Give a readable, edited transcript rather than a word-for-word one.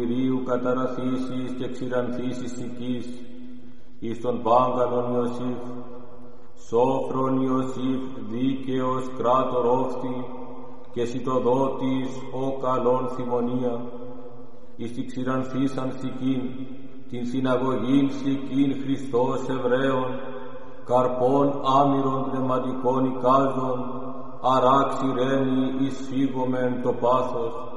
Κυρίου καταραθήσεις και ξηρανθήσεις οικής, εις τον πάγκαλον Ιωσήφ, σόφρον Ιωσήφ, δίκαιος κράτορ όφτη, και σιτοδότης ο καλόν θυμονία, εις τη ξηρανθήσαν σικήν, την συναγωγήν σικήν Χριστός Εβραίων, καρπών άμυρων πνευματικών εικάζων, αράξει ρένει εις φύγομεν το πάθος,